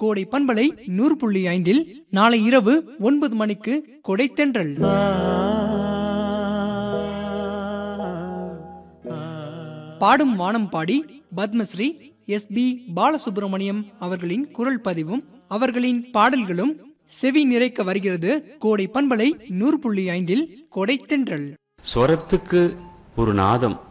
கோடை பண்பலை 100.5 நாளை இரவு 9 மணிக்கு கொடைத்தென்றல். பாடும் வானம் பாடி பத்மஸ்ரீ எஸ்.பி. பாலசுப்ரமணியம் அவர்களின் குரல் பதிவும் அவர்களின் பாடல்களும் செவி நிறைக்க வருகிறது. கோடை பண்பலை 100.5 கொடைத்தென்றல். ஸ்வரத்துக்கு ஒரு நாதம்,